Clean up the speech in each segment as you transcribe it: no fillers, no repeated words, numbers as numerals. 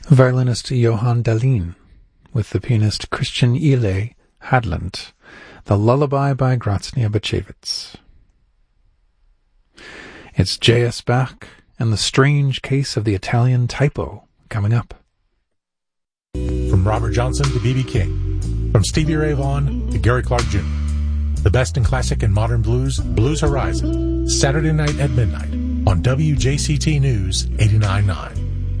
Violinist Johann Dahlin with the pianist Christian Ile Hadland, The Lullaby by Graznia Bachevitz. It's J.S. Bach and the Strange Case of the Italian Typo coming up. From Robert Johnson to B.B. King, from Stevie Ray Vaughan to Gary Clark Jr., the best in classic and modern blues, Blues Horizon, Saturday night at midnight on WJCT News 89.9.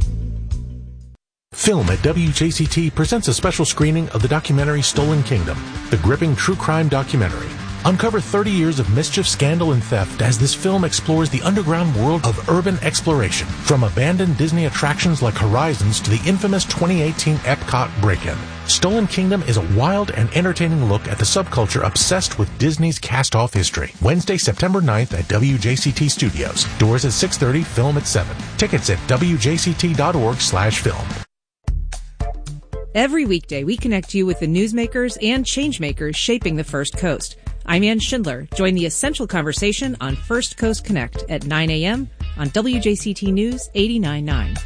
Film at WJCT presents a special screening of the documentary Stolen Kingdom, the gripping true crime documentary. Uncover 30 years of mischief, scandal, and theft as this film explores the underground world of urban exploration, from abandoned Disney attractions like Horizons to the infamous 2018 Epcot break-in. Stolen Kingdom is a wild and entertaining look at the subculture obsessed with Disney's cast-off history. Wednesday, September 9th at WJCT Studios. Doors at 6:30, film at 7. Tickets at wjct.org/film. Every weekday, we connect you with the newsmakers and changemakers shaping the First Coast. I'm Ann Schindler. Join the essential conversation on First Coast Connect at 9 a.m. on WJCT News 89.9.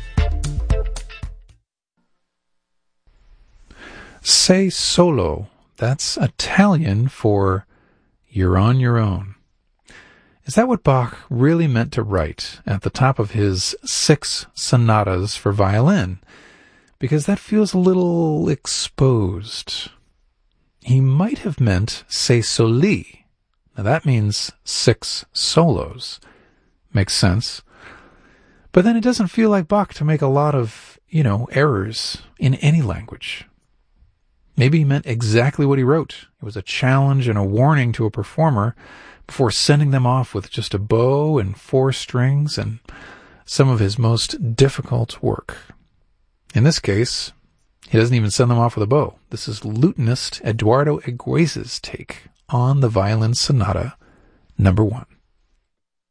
Sei solo. That's Italian for you're on your own. Is that what Bach really meant to write at the top of his 6 sonatas for violin? Because that feels a little exposed. He might have meant sei soli. Now that means 6 solos. Makes sense. But then it doesn't feel like Bach to make a lot of, errors in any language. Maybe he meant exactly what he wrote. It was a challenge and a warning to a performer before sending them off with just a bow and 4 strings and some of his most difficult work. In this case, he doesn't even send them off with a bow. This is lutenist Eduardo Eguez's take on the Violin Sonata No. 1.